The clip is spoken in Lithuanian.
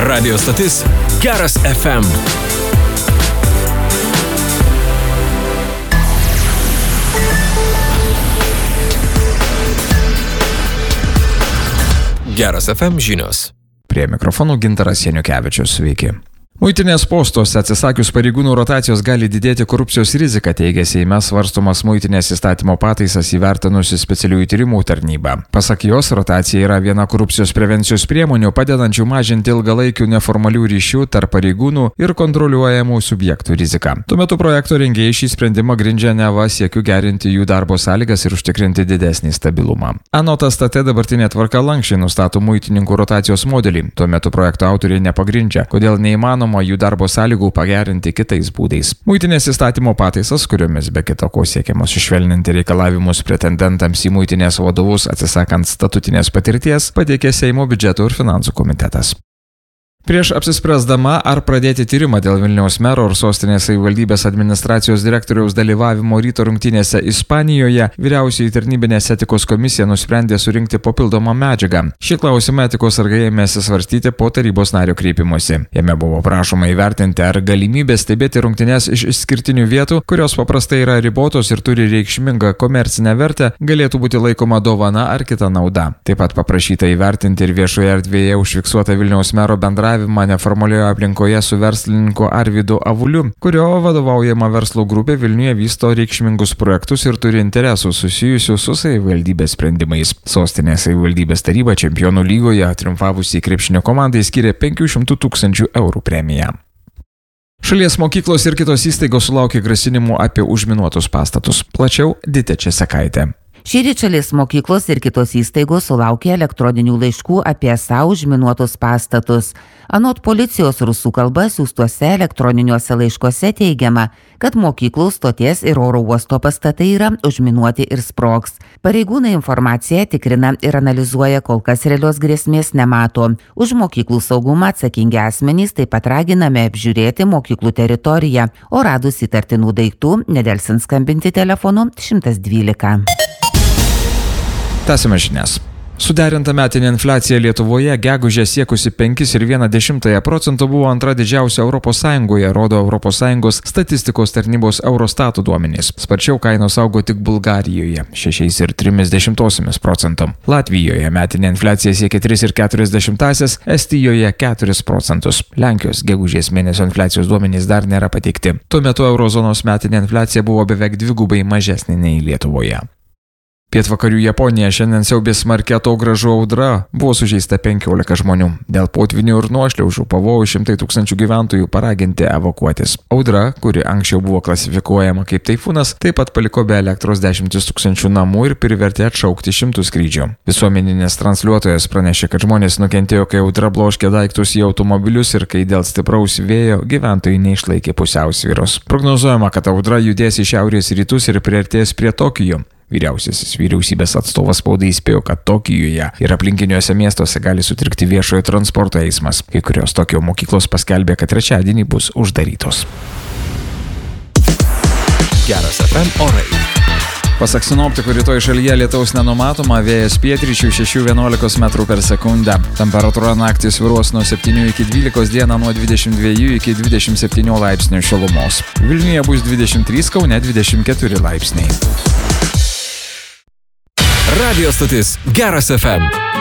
Radio stotis Geras FM. Geras FM žinios. Prie mikrofonų Gintaras Janiukevičius. Sveiki. Muitinės postuose atsisakius pareigūnų rotacijos gali didėti korupcijos rizika, teigia Seime svarstomas muitinės įstatymo pataisas įvertinusi specialiųjų tyrimų tarnyba. Pasak jos, rotacija yra viena korupcijos prevencijos priemonių, padedančių mažinti ilgalaikių neformalių ryšių tarp pareigūnų ir kontroliuojamų subjektų riziką. Tuo metu projekto rengėjai šį sprendimą grindžia neva siekiu gerinti jų darbo sąlygas ir užtikrinti didesnį stabilumą. Anot STT dabartinė tvarka lankščiai nustato muitininkų rotacijos modelį. Tuo metu projekto autoriai nepagrindžia, kodėl neįmanoma jų darbo sąlygų pagerinti kitais būdais. Muitinės įstatymo pataisas, kuriomis be kita ko siekiama sušvelninti reikalavimus pretendentams į muitinės vadovus atsisakant statutinės patirties, pateikė Seimo biudžeto ir finansų komitetas. Prieš apsispręsdama, ar pradėti tyrimą dėl Vilniaus mero ir sostinės savivaldybės administracijos direktoriaus dalyvavimo ryto rungtynėse Ispanijoje, vyriausioji tarnybinės etikos komisija nusprendė surinkti papildomą medžiagą. Šį klausimą etikos sargai ėmėsi svarstyti po tarybos nario kreipimosi. Jame buvo prašoma įvertinti, ar galimybė stebėti rungtynes iš išskirtinių vietų, kurios paprastai yra ribotos ir turi reikšmingą komercinę vertę, galėtų būti laikoma dovana ar kita nauda. Taip pat paprašyta įvertinti ir viešoje erdvėje užfiksuotą Vilniaus mero bendravimą neformalioje aplinkoje su verslininku Arvydu Avuliu, kurio vadovaujama verslo grupė Vilniuje vysto reikšmingus projektus ir turi interesų susijusių su savivaldybės sprendimais. Sostinės savivaldybės taryba Čempionų lygoje triumfavusiai krepšinio komandai skyrė 500 000 eurų premiją. Šalies mokyklos ir kitos įstaigos sulaukė grasinimų apie užminuotus pastatus. Plačiau Ditė Česakaitė. Šįryt šalies mokyklos ir kitos įstaigos sulaukė elektroninių laiškų apie esą užminuotus pastatus. Anot policijos rusų kalba siųstuose elektroniniuose laiškuose teigiama, kad mokyklų, stoties ir oro uosto pastatai yra užminuoti ir sprogs. Pareigūnai informaciją tikrina ir analizuoja, kol kas realios grėsmės nemato. Už mokyklų saugumą atsakingi asmenys taip pat raginami apžiūrėti mokyklų teritoriją, o radus įtartinų daiktų nedelsiant skambinti telefonu 112. Tęsime žinias. Suderinta metinė infliacija Lietuvoje gegužę siekusi 5,1% buvo antra didžiausia Europos Sąjungoje, rodo Europos Sąjungos statistikos tarnybos Eurostato duomenys. Sparčiau kainos augo tik Bulgarijoje 6,3%. Latvijoje metinė infliacija siekė 3,4%, Estijoje 4%. Lenkijos gegužės mėnesio infliacijos duomenys dar nėra pateikti. Tuo metu eurozonos metinė infliacija buvo beveik dvigubai mažesnė nei Lietuvoje. Pietvakarių Japonija šiandien siaubė smarkia atogrąžų audra, buvo sužeista 15 žmonių. Dėl potvinių ir nuošliaužų pavojų 100 000 gyventojų paraginti evakuotis. Audra, kuri anksčiau buvo klasifikuojama kaip taifūnas, taip pat paliko be elektros 10 000 namų ir privertė atšaukti 100 skrydžių. Visuomeninės transliuotojas pranešė, kad žmonės nukentėjo, kai audra bloškė daiktus į automobilius ir kai dėl stipraus vėjo gyventojai neišlaikė pusiausvyros. Prognozuojama, kad audra judės į šiaurės rytus ir priartės prie Tokijo. Vyriausiasis vyriausybės atstovas spaudai įspėjo, kad Tokijuje ir aplinkiniuose miestuose gali sutrikti viešojo transporto eismas. Kai kurios Tokijo mokyklos paskelbė, kad trečiadienį bus uždarytos. Geras FM orai. Pasak sinoptikų, rytoj šalyje lietaus nenumatoma, vėjas pietryčių 6–11 metrų per sekundę. Temperatūra naktį svyruos nuo 7 iki 12, dieną nuo 22 iki 27 laipsnių šilumos. Vilniuje bus 23, Kaune 24 laipsniai. Radio stotis Geras FM.